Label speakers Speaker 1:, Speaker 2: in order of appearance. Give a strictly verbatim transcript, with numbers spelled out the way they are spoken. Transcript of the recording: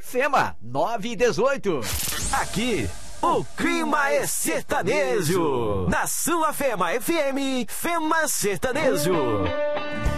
Speaker 1: Fema nove e dezoito.
Speaker 2: Aqui, o clima é sertanejo. Na sua Fema F M, Fema Sertanejo.